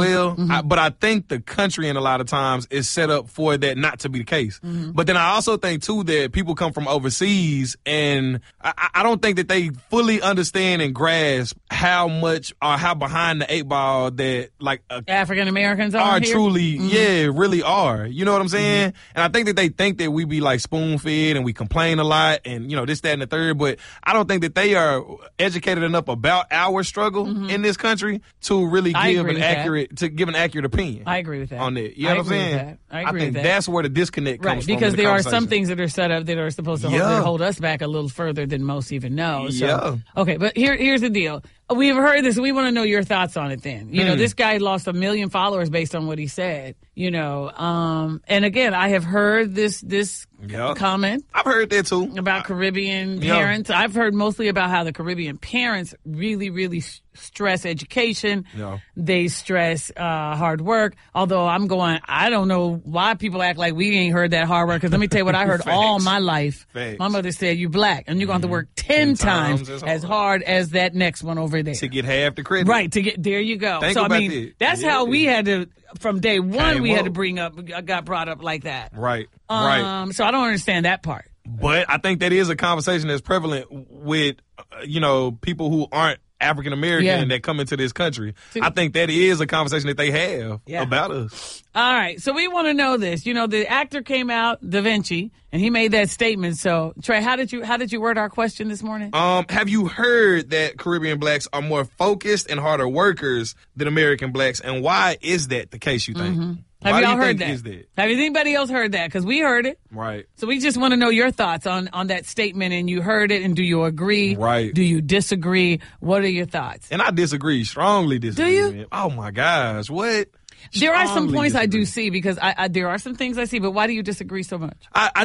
well. But I think the country in a lot of times is set up for that not to be the case. But then I also think, too, that people come from overseas, and I don't think that they fully understand and grasp how much or how behind the 8 ball that, like, African Americans are here? Truly, really are. You know what I'm saying? And I think that they think that we be, like, spoon-fed and we complain a lot and, you know, this, that, and the third. But I don't think that they are educated enough about our struggle in this country to really give an accurate opinion. I agree with that. On that. You know what I'm saying? I think that's where the disconnect comes from. Because there are some things that are set up that are supposed to hold us back a little further than most even know. So, okay, but here's the deal. We've heard this. We want to know your thoughts on it then. You know, this guy lost 1 million followers based on what he said, you know. And again, I have heard this comment. I've heard that too. About Caribbean parents. I've heard mostly about how the Caribbean parents really, really stress education. They stress hard work. Although I don't know why people act like we ain't heard that hard work. Because let me tell you what I heard all my life. My mother said, you black, and you're going to have to work 10 times as hard as that next one over there. To get half the credit. Right, there you go. That's how we had to, from day one, had to got brought up like that. Right. So I don't understand that part. But I think that is a conversation that's prevalent with, people who aren't African American that come into this country. I think that is a conversation that they have about us. All right. So we want to know this. You know, the actor came out, Da Vinci, and he made that statement. So, Trey, how did you word our question this morning? Have you heard that Caribbean blacks are more focused and harder workers than American blacks? And why is that the case, you think? Have y'all heard that? Have anybody else heard that? Because we heard it. Right. So we just want to know your thoughts on that statement. And you heard it. And do you agree? Right. Do you disagree? What are your thoughts? And I disagree. Strongly disagree. Do you? Man. Oh, my gosh. What? There are some points I do see because there are some things I see. But why do you disagree so much?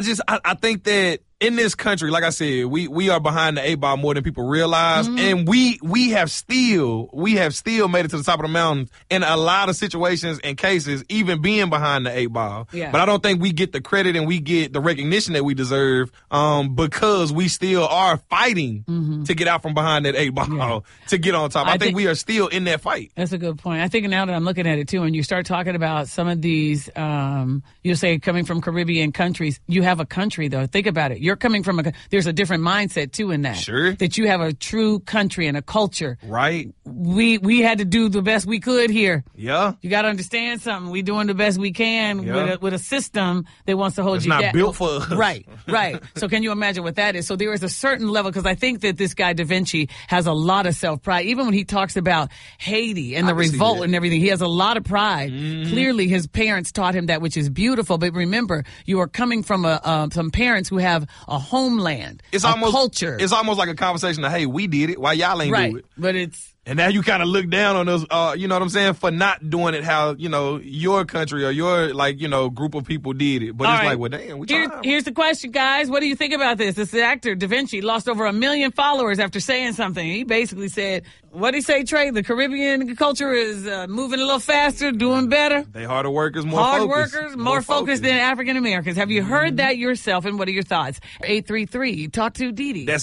I think that in this country, like I said, we are behind the 8 ball more than people realize, and we have still made it to the top of the mountain in a lot of situations and cases, even being behind the 8 ball. Yeah. But I don't think we get the credit and we get the recognition that we deserve, because we still are fighting to get out from behind that 8 ball to get on top. I think we are still in that fight. That's a good point. I think now that I'm looking at it too, and you start talking about some of these, you say coming from Caribbean countries, you have a country though. Think about it. You're coming from there's a different mindset too in that. Sure. That you have a true country and a culture. Right. We had to do the best we could here. Yeah. You got to understand something. We doing the best we can with a system that wants to hold it's you down. It's not built for us. Right. So can you imagine what that is? So there is a certain level, because I think that this guy Da Vinci has a lot of self-pride. Even when he talks about Haiti and the revolt and everything, he has a lot of pride. Clearly his parents taught him that, which is beautiful. But remember, you are coming from some parents who have a homeland, culture. It's almost like a conversation of, hey, we did it, why y'all ain't do it? But and now you kind of look down on us, you know what I'm saying, for not doing it how, your country or your, group of people did it. But all it's right. like, well, damn, we tried. Here's the question, guys. What do you think about this? This actor, Da Vinci, lost over 1 million followers after saying something. He basically said, what did he say, Trey? The Caribbean culture is moving a little faster, doing better. They harder workers, more focused than African Americans. Have you heard that yourself, and what are your thoughts? 833, talk to Didi. That's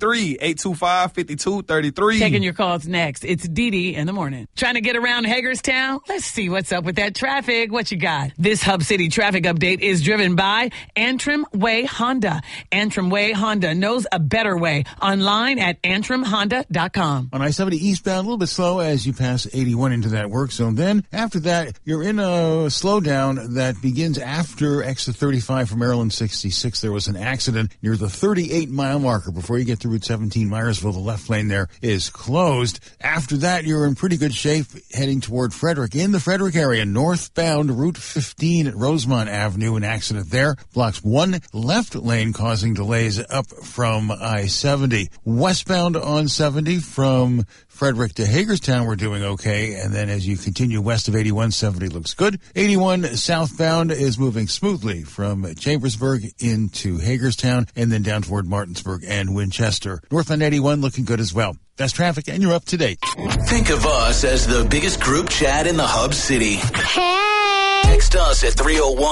833-825-5233. Taking your calls next. It's Didi in the morning. Trying to get around Hagerstown? Let's see what's up with that traffic. What you got? This Hub City traffic update is driven by Antrim Way Honda. Antrim Way Honda knows a better way. Online at antrimhonda.com. On I-70 eastbound, a little bit slow as you pass 81 into that work zone. Then, after that, you're in a slowdown that begins after exit 35 from Maryland 66. There was an accident near the 38-mile marker. Before you get to Route 17, Myersville, the left lane there is closed. After that, you're in pretty good shape heading toward Frederick. In the Frederick area, northbound Route 15 at Rosemont Avenue, an accident there. Blocks one left lane causing delays up from I-70. Westbound on 70 from Frederick to Hagerstown, we're doing okay. And then as you continue west of 81, 70 looks good. 81 southbound is moving smoothly from Chambersburg into Hagerstown and then down toward Martinsburg and Winchester. Northbound 81 looking good as well. That's traffic, and you're up to date. Think of us as the biggest group chat in the Hub City. Hey! Text us at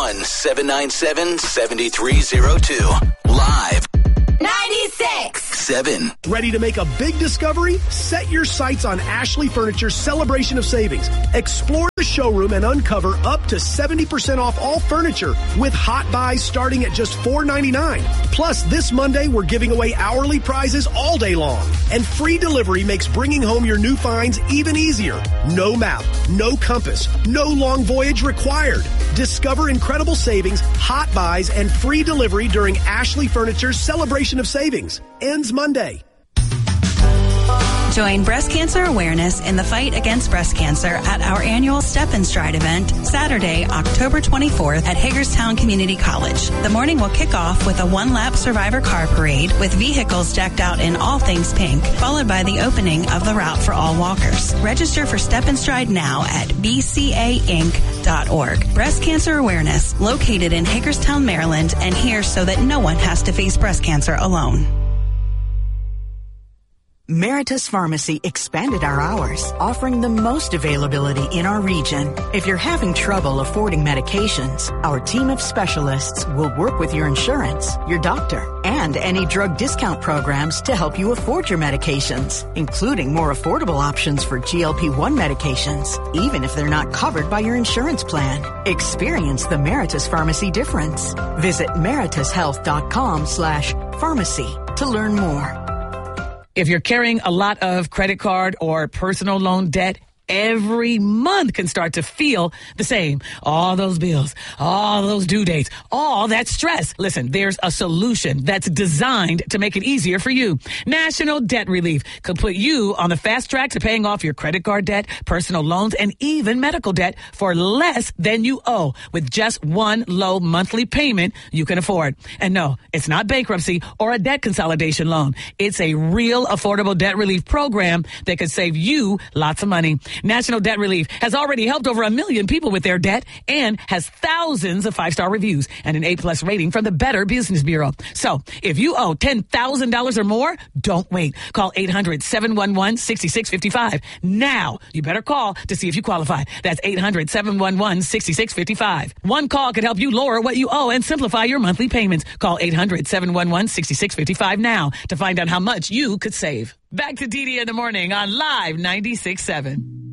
301-797-7302. Live. 96.7. Ready to make a big discovery? Set your sights on Ashley Furniture's celebration of savings. Explore showroom and uncover up to 70% off all furniture with hot buys starting at just $4.99. Plus, this Monday, we're giving away hourly prizes all day long. And free delivery makes bringing home your new finds even easier. No map, no compass, no long voyage required. Discover incredible savings, hot buys, and free delivery during Ashley Furniture's Celebration of Savings. Ends Monday. Join breast cancer awareness in the fight against breast cancer at our annual Step and Stride event, Saturday, October 24th at Hagerstown Community College. The morning will kick off with a one-lap survivor car parade with vehicles decked out in all things pink, followed by the opening of the route for all walkers. Register for Step and Stride now at bcainc.org. Breast cancer awareness, located in Hagerstown, Maryland, and here so that no one has to face breast cancer alone. Meritus Pharmacy expanded our hours, offering the most availability in our region. If you're having trouble affording medications, our team of specialists will work with your insurance, your doctor, and any drug discount programs to help you afford your medications, including more affordable options for GLP-1 medications, even if they're not covered by your insurance plan. Experience the Meritus Pharmacy difference. Visit meritushealth.com/pharmacy to learn more. If you're carrying a lot of credit card or personal loan debt, every month can start to feel the same. All those bills, all those due dates, all that stress. Listen, there's a solution that's designed to make it easier for you. National Debt Relief could put you on the fast track to paying off your credit card debt, personal loans, and even medical debt for less than you owe with just one low monthly payment you can afford. And no, it's not bankruptcy or a debt consolidation loan. It's a real affordable debt relief program that could save you lots of money. National Debt Relief has already helped over 1 million people with their debt and has thousands of 5-star reviews and an A+ rating from the Better Business Bureau. So if you owe $10,000 or more, don't wait. Call 800-711-6655. Now, you better call to see if you qualify. That's 800-711-6655. One call could help you lower what you owe and simplify your monthly payments. Call 800-711-6655 now to find out how much you could save. Back to DD in the Morning on Live 96.7.